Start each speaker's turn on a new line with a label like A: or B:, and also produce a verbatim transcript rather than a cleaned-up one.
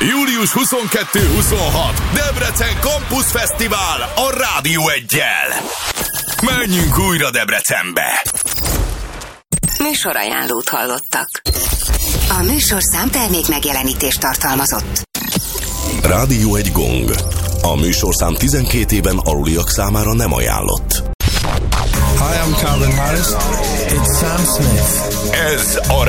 A: július huszonkettő huszonhat Debrecen Campus Fesztivál a Rádió Eggyel. Menjünk újra Debrecenbe!
B: Műsorajánlót hallottak. A műsorszám termék megjelenítést tartalmazott.
A: Rádió Egy Gong. A műsorszám tizenkét éven aluliak számára nem ajánlott.
C: Hi, I'm Calvin Harris. It's Sam Smith.
A: Ez a